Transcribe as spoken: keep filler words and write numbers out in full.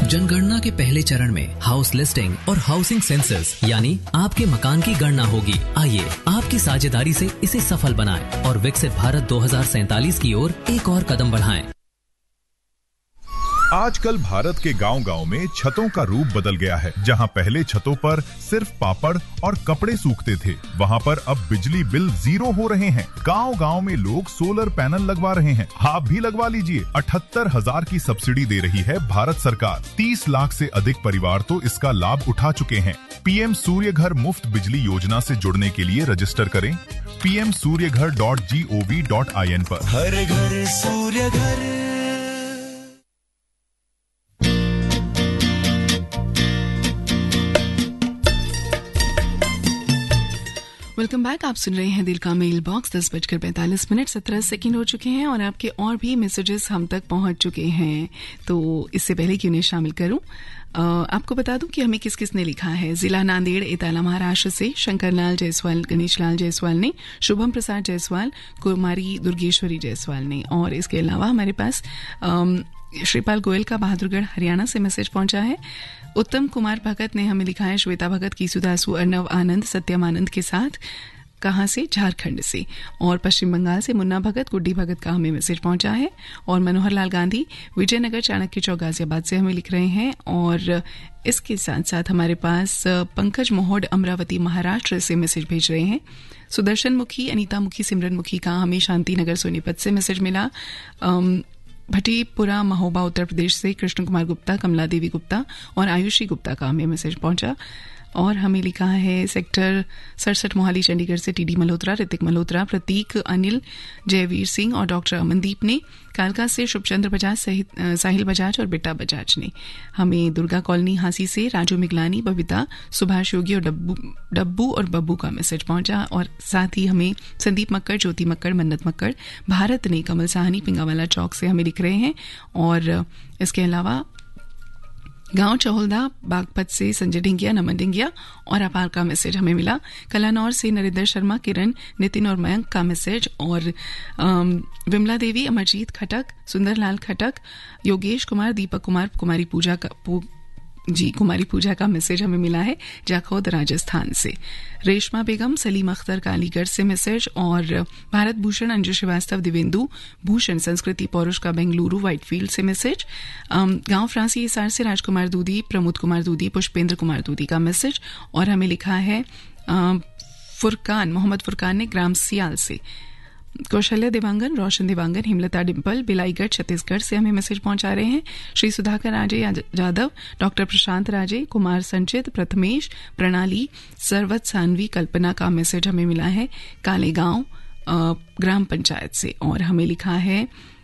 जनगणना के पहले चरण में हाउस लिस्टिंग और हाउसिंग सेंसस यानी आपके मकान की गणना होगी। आइए आपकी साझेदारी से इसे सफल बनाएं और विकसित भारत दो हज़ार सैंतालीस की ओर एक और कदम बढ़ाएं। आजकल भारत के गांव-गांव में छतों का रूप बदल गया है। जहां पहले छतों पर सिर्फ पापड़ और कपड़े सूखते थे, वहां पर अब बिजली बिल जीरो हो रहे हैं। गांव-गांव में लोग सोलर पैनल लगवा रहे हैं। आप भी लगवा लीजिए। अठहत्तर हजार की सब्सिडी दे रही है भारत सरकार। तीस लाख से अधिक परिवार तो इसका लाभ उठा चुके हैं। पीएम सूर्य घर मुफ्त बिजली योजना से जुड़ने के लिए रजिस्टर करें पी एम सूर्य घर dot G O V dot I N पर। हर घर सूर्य घर। Welcome back. आप सुन रहे हैं दिल का मेल बॉक्स। दस बजकर पैंतालीस मिनट सत्रह सेकेंड हो चुके हैं और आपके और भी मैसेजेस हम तक पहुंच चुके हैं। तो इससे पहले कि उन्हें शामिल करूं, आपको बता दूं कि हमें किस किस ने लिखा है। जिला नांदेड़ इताला महाराष्ट्र से शंकरलाल जायसवाल, गणेशलाल जायसवाल ने, शुभम प्रसाद जायसवाल, कुमारी दुर्गेश्वरी जायसवाल ने, और इसके अलावा हमारे पास श्रीपाल गोयल का बहादुरगढ़ हरियाणा से मैसेज पहुंचा है। उत्तम कुमार भगत ने हमें लिखा है श्वेता भगत, कीसुदासु, अर्नव आनंद, सत्यम आनंद के साथ, कहाँ से, झारखंड से। और पश्चिम बंगाल से मुन्ना भगत, गुड्डी भगत का हमें मैसेज पहुंचा है। और मनोहर लाल गांधी विजयनगर चाणक्य चौक गाजियाबाद से हमें लिख रहे हैं। और इसके साथ साथ हमारे पास पंकज मोहड अमरावती महाराष्ट्र से मैसेज भेज रहे हैं। सुदर्शन मुखी, अनीता मुखी, सिमरन मुखी का हमें शांति नगर सोनीपत से मैसेज मिला। भटीपुरा महोबा उत्तर प्रदेश से कृष्ण कुमार गुप्ता, कमला देवी गुप्ता और आयुषी गुप्ता का हमें मैसेज पहुंचा। और हमें लिखा है सेक्टर सड़सठ मोहाली चंडीगढ़ से टीडी मल्होत्रा, ऋतिक मल्होत्रा, प्रतीक, अनिल, जयवीर सिंह और डॉक्टर अमनदीप ने। कालका से शुभचंद्र बजाज सहित साहिल बजाज और बेटा बजाज ने। हमें दुर्गा कॉलोनी हांसी से राजू मिगलानी, बबीता, सुभाष योगी और डब्बू डब्बू और बब्बू का मैसेज पहुंचा। और साथ ही हमें संदीप मक्कड़, ज्योति मक्कड़, मन्नत मक्कड़, भारत ने, कमल साहनी पिंगावाला चौक से हमें लिख रहे हैं। और इसके अलावा गांव चहोलदा बागपत से संजय ढिंगिया, नमन ढिंगिया और अपार का मैसेज हमें मिला। कलानौर से नरेंद्र शर्मा, किरण, नितिन और मयंक का मैसेज। और विमला देवी, अमरजीत खटक, सुंदरलाल खटक, योगेश कुमार, दीपक कुमार, कुमारी पूजा का पू, जी कुमारी पूजा का मैसेज हमें मिला है जाखौद राजस्थान से। रेशमा बेगम, सलीम अख्तर का अलीगढ़ से मैसेज। और भारत भूषण, अंजू श्रीवास्तव, दिवेंदु भूषण, संस्कृति पौरुष का बेंगलुरु व्हाइटफील्ड से मैसेज। गांव फ्रांसी हिसार से राजकुमार दूधी, प्रमोद कुमार दूधी, पुष्पेंद्र कुमार दूधी का मैसेज। और हमें लिखा है फुरकान, मोहम्मद फुरकान ने ग्राम सियाल से। कौशल्या देवांगन, रोशन देवांगन, हिमलता डिम्पल, बिलाईगढ़ छत्तीसगढ़ से हमें मैसेज पहुंचा रहे हैं। श्री सुधाकर राजे यादव, डॉक्टर प्रशांत राजे, कुमार संचित, प्रथमेश, प्रणाली, सरवत सानवी, कल्पना का मैसेज हमें मिला है कालेगांव ग्राम पंचायत से। और हमें लिखा है